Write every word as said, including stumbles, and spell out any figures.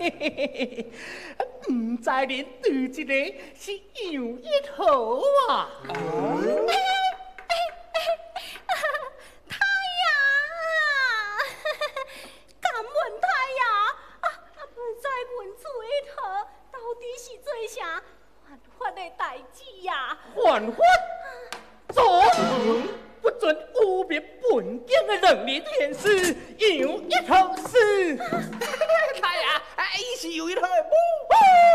嘿嘿嘿嘿，唔知恁对这个是杨一号啊？哦太阳啊！敢问太阳啊啊！不知问出一号到底是做啥犯法的代志呀？ 犯法，做人不准污蔑本境的能力天师杨一号是。太阳，啊，伊是杨一号的母。